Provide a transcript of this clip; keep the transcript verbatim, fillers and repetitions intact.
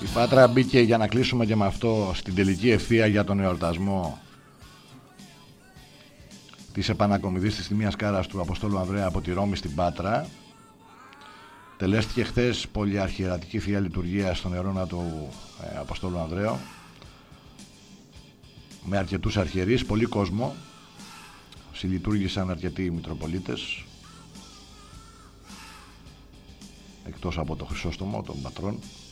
Η Πάτρα μπήκε, για να κλείσουμε και με αυτό, στην τελική ευθεία για τον εορτασμό της επανακομιδής της Τιμίας Κάρας του Αποστόλου Ανδρέα από τη Ρώμη στην Πάτρα. Τελέστηκε χθες πολυαρχιερατική Θεία Λειτουργία στον αιώνα του ε, Αποστόλου Ανδρέου, με αρκετούς αρχιερείς, πολύ κόσμο. Συλλειτουργήσαν αρκετοί Μητροπολίτες, εκτός από το Χρυσόστομο των πατρών.